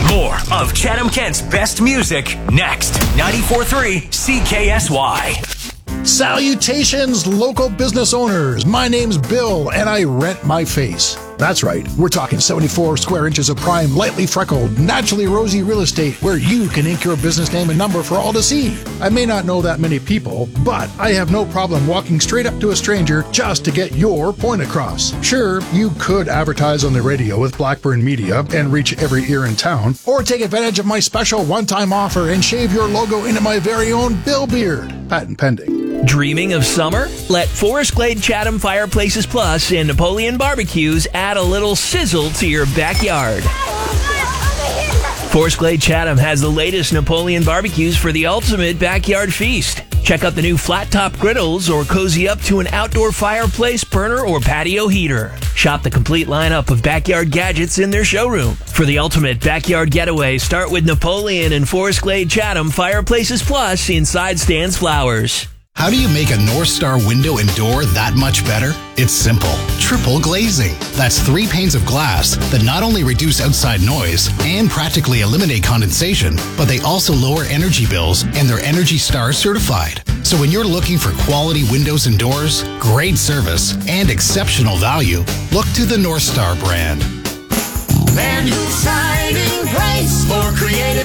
More of Chatham Kent's best music next. 94.3 CKSY. Salutations, local business owners. My name's Bill, and I rent my face. That's right, we're talking 74 square inches of prime, lightly freckled, naturally rosy real estate where you can ink your business name and number for all to see. I may not know that many people, but I have no problem walking straight up to a stranger just to get your point across. Sure, you could advertise on the radio with Blackburn Media and reach every ear in town, or take advantage of my special one-time offer and shave your logo into my very own Bill Beard. Patent pending. Dreaming of summer? Let Forest Glade Chatham Fireplaces Plus and Napoleon Barbecues add a little sizzle to your backyard. Forest Glade Chatham has the latest Napoleon barbecues for the ultimate backyard feast. Check out the new flat-top griddles or cozy up to an outdoor fireplace, burner, or patio heater. Shop the complete lineup of backyard gadgets in their showroom. For the ultimate backyard getaway, start with Napoleon and Forest Glade Chatham Fireplaces Plus inside Stan's Flowers. How do you make a North Star window and door that much better? It's simple. Triple glazing. That's 3 panes of glass that not only reduce outside noise and practically eliminate condensation, but they also lower energy bills, and they're Energy Star certified. So when you're looking for quality windows and doors, great service, and exceptional value, look to the North Star brand. Van Hool Siding Place for creative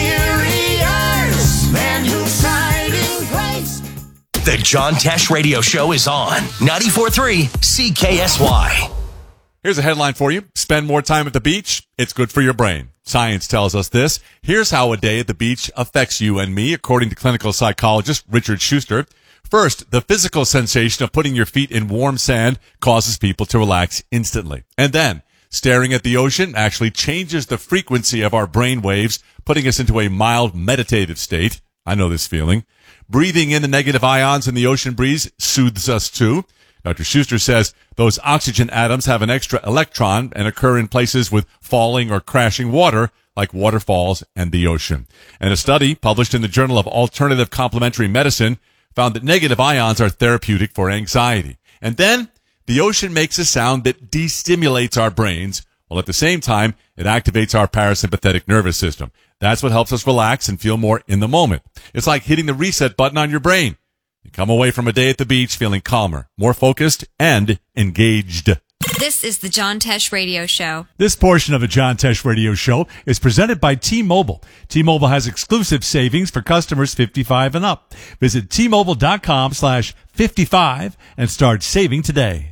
exteriors. Van Hool Siding Place. The John Tesh Radio Show is on 94.3 CKSY. Here's a headline for you. Spend more time at the beach. It's good for your brain. Science tells us this. Here's how a day at the beach affects you and me, according to clinical psychologist Richard Schuster. First, the physical sensation of putting your feet in warm sand causes people to relax instantly. And then, staring at the ocean actually changes the frequency of our brain waves, putting us into a mild meditative state. I know this feeling. Breathing in the negative ions in the ocean breeze soothes us too. Dr. Schuster says those oxygen atoms have an extra electron and occur in places with falling or crashing water, like waterfalls and the ocean. And a study published in the Journal of Alternative Complementary Medicine found that negative ions are therapeutic for anxiety. And then the ocean makes a sound that destimulates our brains, while at the same time it activates our parasympathetic nervous system. That's what helps us relax and feel more in the moment. It's like hitting the reset button on your brain. You come away from a day at the beach feeling calmer, more focused, and engaged. This is the John Tesh Radio Show. This portion of the John Tesh Radio Show is presented by T-Mobile. T-Mobile has exclusive savings for customers 55 and up. Visit T-Mobile.com/55 and start saving today.